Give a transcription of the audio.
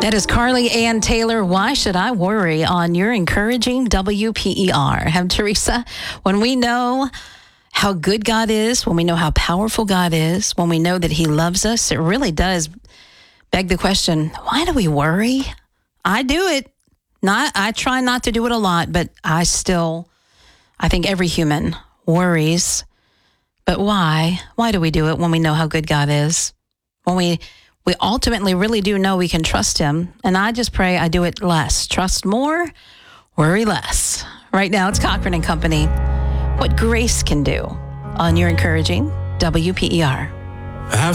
That is Carly Ann Taylor. Why should I worry on your encouraging WPER? Have Teresa, when we know how good God is, when we know how powerful God is, when we know that he loves us, it really does beg the question, why do we worry? I do it. I try not to do it a lot, but I think every human worries. But why? Why do we do it when we know how good God is? When we ultimately really do know we can trust him. And I just pray I do it less. Trust more, worry less. Right now, it's Cochran and Company. What grace can do on your encouraging WPER.